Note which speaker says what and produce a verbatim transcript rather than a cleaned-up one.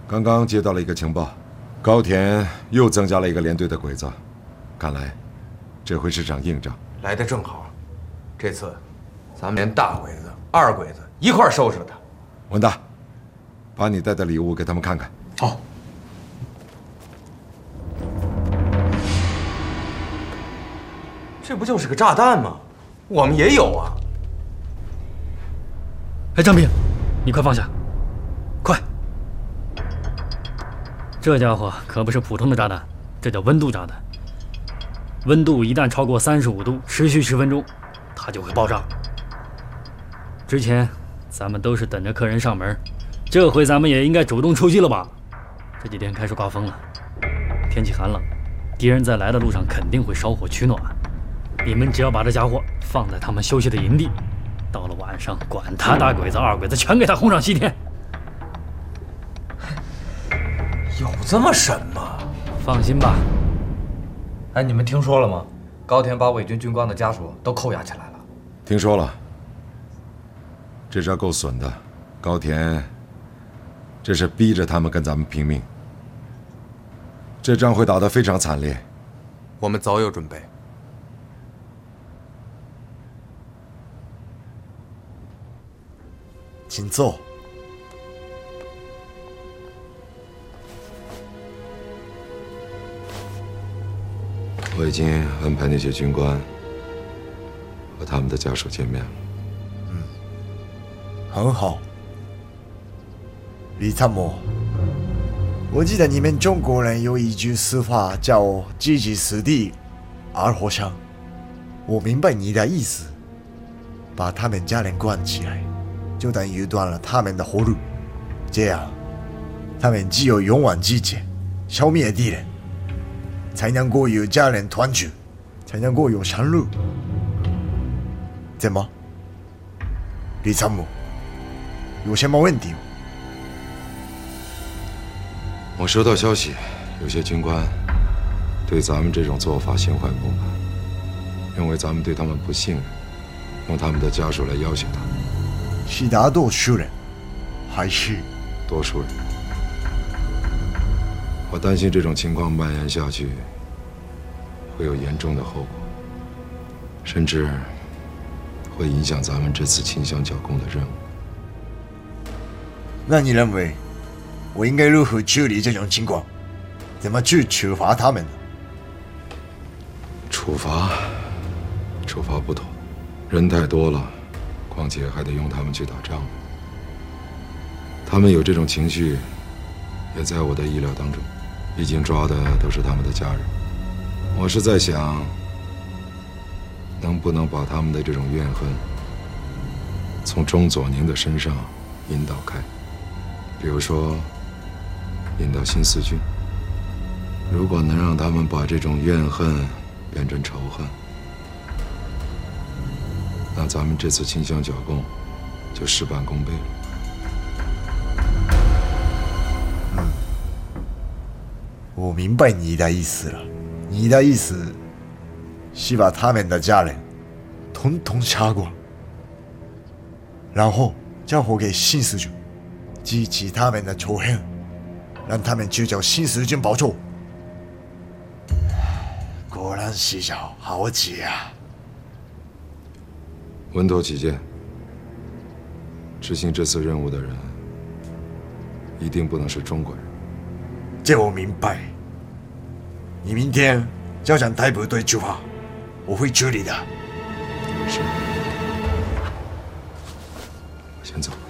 Speaker 1: 刚刚接到了一个情报，高田又增加了一个连队的鬼子，看来这回是场硬仗。
Speaker 2: 来得正好，这次咱们连大鬼子、二鬼子一块儿收拾了他。
Speaker 1: 文大，把你带的礼物给他们看看。
Speaker 2: 好。这不就是个炸弹吗？我们也有啊。
Speaker 3: 哎，张兵，你快放下，快！这家伙可不是普通的炸弹，这叫温度炸弹。温度一旦超过三十五度，持续十分钟，它就会爆炸。之前咱们都是等着客人上门，这回咱们也应该主动出击了吧？这几天开始刮风了，天气寒冷，敌人在来的路上肯定会烧火取暖。你们只要把这家伙放在他们休息的营地，到了晚上，管他大鬼子、二鬼子，全给他轰上西天。
Speaker 2: 有这么神吗？
Speaker 3: 放心吧。
Speaker 4: 哎，你们听说了吗？高田把伪军军官的家属都扣押起来了。
Speaker 1: 听说了，这招够损的。高田这是逼着他们跟咱们拼命，这仗会打得非常惨烈。
Speaker 2: 我们早有准备。
Speaker 5: 请坐。
Speaker 1: 我已经安排那些军官和他们的家属见面了。
Speaker 5: 嗯，很好。李参谋，我记得你们中国人有一句俗话叫“置之死地而后生”，我明白你的意思，把他们家人关起来，就等于断了他们的活路，这样他们只有勇往直前，消灭敌人，才能够与家人团聚，才能够有生路。怎么，李参谋，有什么问题？
Speaker 1: 我收到消息，有些军官对咱们这种做法心怀不满，认为咱们对他们不信任，用他们的家属来要挟他们。
Speaker 5: 是大多数人，还是
Speaker 1: 多数人？我担心这种情况蔓延下去，会有严重的后果，甚至会影响咱们这次清乡剿共的任务。
Speaker 5: 那你认为我应该如何处理这种情况？怎么去处罚他们呢？
Speaker 1: 处罚，处罚不妥，人太多了，况且还得用他们去打仗。他们有这种情绪，也在我的意料当中。毕竟抓的都是他们的家人。我是在想，能不能把他们的这种怨恨从钟佐宁的身上引导开，比如说引到新四军。如果能让他们把这种怨恨变成仇恨，那咱们这次清乡剿共就事半功倍了。
Speaker 5: 嗯，我明白你的意思了。你的意思是把他们的家人统统杀光，然后交还给新四军，激起他们的仇恨，让他们去找新四军报仇。果然是小豪杰啊！
Speaker 1: 稳妥起见，执行这次任务的人一定不能是中国人。
Speaker 5: 这我明白。你明天交上台部队出发，我会处理的。
Speaker 1: 是，我先走了。